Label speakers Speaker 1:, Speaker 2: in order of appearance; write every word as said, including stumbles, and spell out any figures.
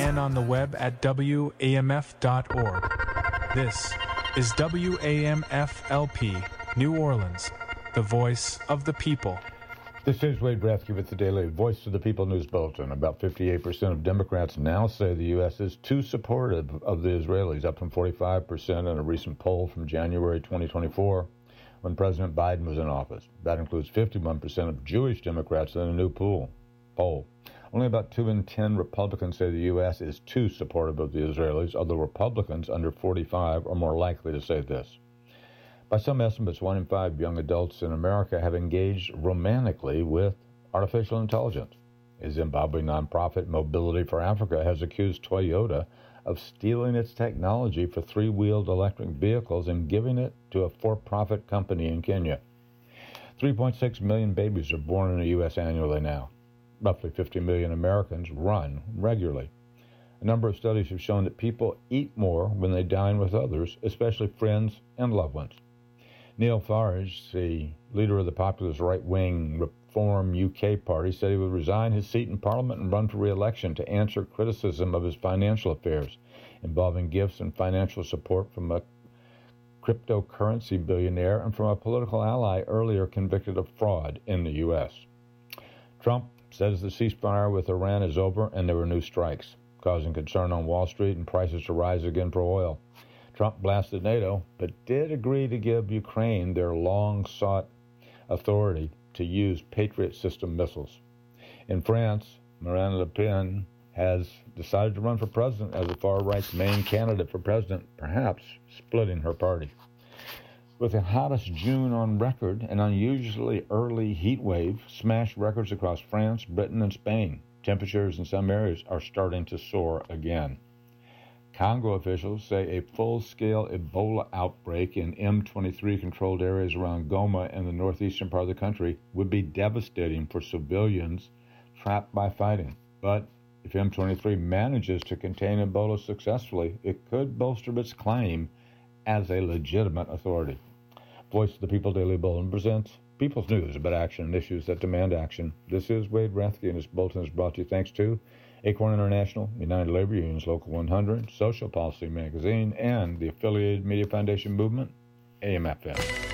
Speaker 1: and on the web at W A M F dot org. This is W A M F L P, New Orleans, the voice of the people.
Speaker 2: This is Wade Rathke with the Daily Voice of the People News Bulletin. About fifty-eight percent of Democrats now say the U S is too supportive of the Israelis, up from forty-five percent in a recent poll from January twenty twenty-four, when President Biden was in office. That includes fifty-one percent of Jewish Democrats in a new poll. poll. Only about two in ten Republicans say the U S is too supportive of the Israelis, although Republicans under forty-five are more likely to say this. By some estimates, one in five young adults in America have engaged romantically with artificial intelligence. A Zimbabwe nonprofit, Mobility for Africa, has accused Toyota of stealing its technology for three-wheeled electric vehicles and giving it to a for-profit company in Kenya. three point six million babies are born in the U S annually now. Roughly fifty million Americans run regularly. A number of studies have shown that people eat more when they dine with others, especially friends and loved ones. Neil Farage, the leader of the populist right-wing Reform U K party, said he would resign his seat in Parliament and run for re-election to answer criticism of his financial affairs, involving gifts and financial support from a cryptocurrency billionaire and from a political ally earlier convicted of fraud in the U S. Trump says the ceasefire with Iran is over and there were new strikes, causing concern on Wall Street and prices to rise again for oil. Trump blasted NATO, but did agree to give Ukraine their long-sought authority to use Patriot system missiles. In France, Marine Le Pen has decided to run for president as the far-right's main candidate for president, perhaps splitting her party. With the hottest June on record, an unusually early heat wave smashed records across France, Britain, and Spain. Temperatures in some areas are starting to soar again. Congo officials say a full-scale Ebola outbreak in M twenty-three controlled areas around Goma in the northeastern part of the country would be devastating for civilians trapped by fighting. But if M twenty-three manages to contain Ebola successfully, it could bolster its claim as a legitimate authority. Voice of the People Daily Bulletin presents People's News about action and issues that demand action. This is Wade Rathke, and this bulletin is brought to you thanks to Acorn International, United Labor Unions Local one hundred, Social Policy Magazine, and the affiliated Media Foundation Movement, A M F M.